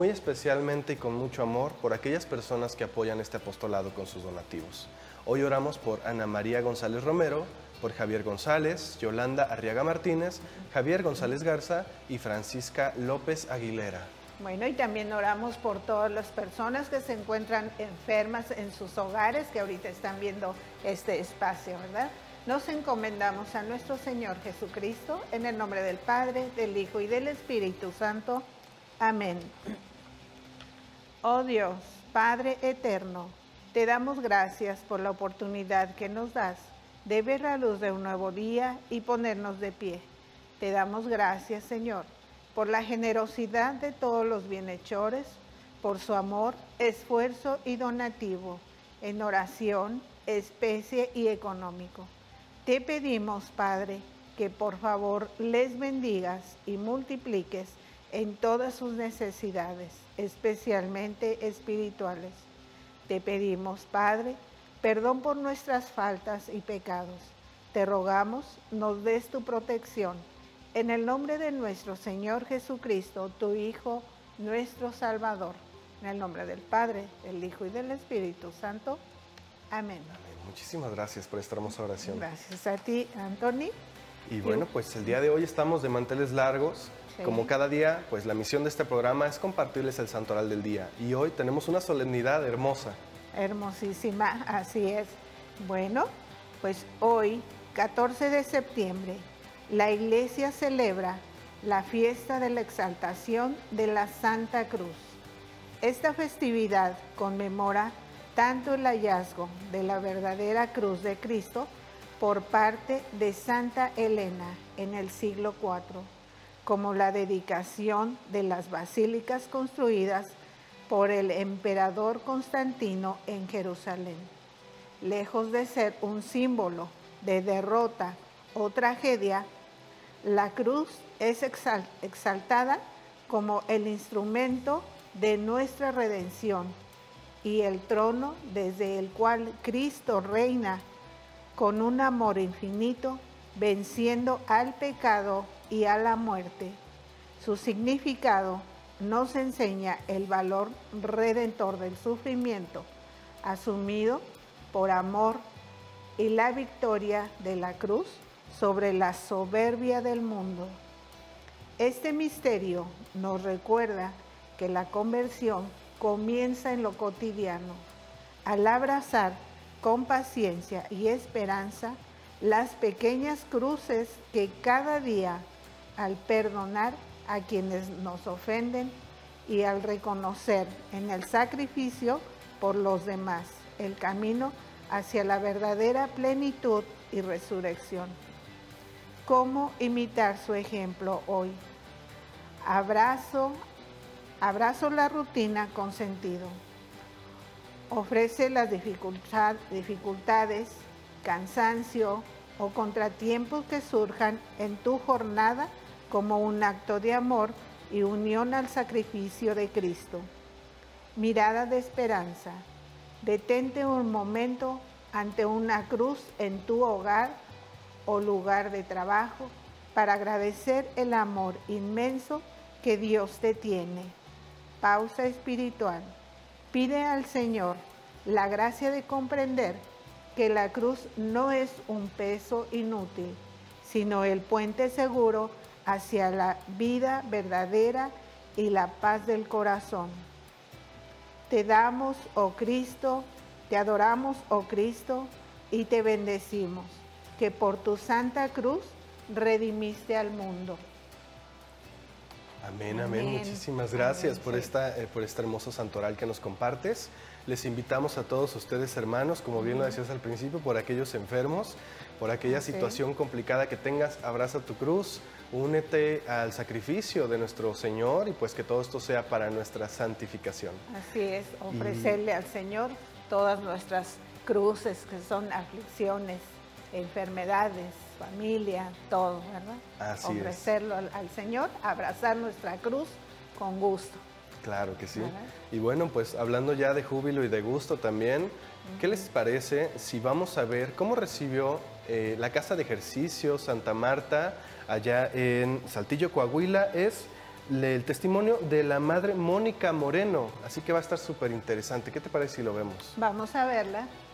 muy especialmente y con mucho amor por aquellas personas que apoyan este apostolado con sus donativos. Hoy oramos por Ana María González Romero, por Javier González, Yolanda Arriaga Martínez, Javier González Garza y Francisca López Aguilera. Bueno, y también oramos por todas las personas que se encuentran enfermas en sus hogares, que ahorita están viendo este espacio, ¿verdad? Nos encomendamos a nuestro Señor Jesucristo, en el nombre del Padre, del Hijo y del Espíritu Santo. Amén. Oh Dios, Padre eterno, te damos gracias por la oportunidad que nos das de ver la luz de un nuevo día y ponernos de pie. Te damos gracias, Señor, por la generosidad de todos los bienhechores, por su amor, esfuerzo y donativo, en oración, especie y económico. Te pedimos, Padre, que por favor les bendigas y multipliques en todas sus necesidades, especialmente espirituales. Te pedimos, Padre, perdón por nuestras faltas y pecados. Te rogamos, nos des tu protección. En el nombre de nuestro Señor Jesucristo, tu Hijo, nuestro Salvador. En el nombre del Padre, del Hijo y del Espíritu Santo. Amén. Amén. Muchísimas gracias por esta hermosa oración. Gracias a ti, Anthony. Y bueno, pues el día de hoy estamos de manteles largos. Sí. Como cada día, pues la misión de este programa es compartirles el santoral del día. Y hoy tenemos una solemnidad hermosa. Hermosísima, así es. Bueno, pues hoy, 14 de septiembre, la Iglesia celebra la fiesta de la exaltación de la Santa Cruz. Esta festividad conmemora tanto el hallazgo de la verdadera cruz de Cristo por parte de Santa Elena en el siglo IV, como la dedicación de las basílicas construidas por el emperador Constantino en Jerusalén. Lejos de ser un símbolo de derrota o tragedia, la cruz es exaltada como el instrumento de nuestra redención y el trono desde el cual Cristo reina con un amor infinito, venciendo al pecado y a la muerte. Su significado nos enseña el valor redentor del sufrimiento asumido por amor y la victoria de la cruz sobre la soberbia del mundo. Este misterio nos recuerda que la conversión comienza en lo cotidiano, al abrazar con paciencia y esperanza las pequeñas cruces que cada día, al perdonar a quienes nos ofenden y al reconocer en el sacrificio por los demás el camino hacia la verdadera plenitud y resurrección. ¿Cómo imitar su ejemplo hoy? Abrazo la rutina con sentido. Ofrece las dificultades, cansancio o contratiempos que surjan en tu jornada como un acto de amor y unión al sacrificio de Cristo. Mirada de esperanza. Detente un momento ante una cruz en tu hogar o lugar de trabajo para agradecer el amor inmenso que Dios te tiene. Pausa espiritual. Pide al Señor la gracia de comprender que la cruz no es un peso inútil, sino el puente seguro hacia la vida verdadera y la paz del corazón. Te damos, oh Cristo, te adoramos, oh Cristo, y te bendecimos, que por tu santa cruz redimiste al mundo. Amén, amén. Muchísimas gracias por este hermoso santoral que nos compartes. Les invitamos a todos ustedes, hermanos, como bien lo decías al principio, por aquellos enfermos, por aquella situación complicada que tengas, abraza tu cruz, únete al sacrificio de nuestro Señor y pues que todo esto sea para nuestra santificación. Así es, ofrecerle al Señor todas nuestras cruces, que son aflicciones, enfermedades, familia, todo, ¿verdad? Así ofrecerlo al Señor, abrazar nuestra cruz con gusto. Claro que sí. ¿Verdad? Y bueno, pues hablando ya de júbilo y de gusto también, ¿qué les parece si vamos a ver cómo recibió la Casa de Ejercicio Santa Marta allá en Saltillo, Coahuila? Es el testimonio de la madre Mónica Moreno, así que va a estar súper interesante. ¿Qué te parece si lo vemos? Vamos a verla.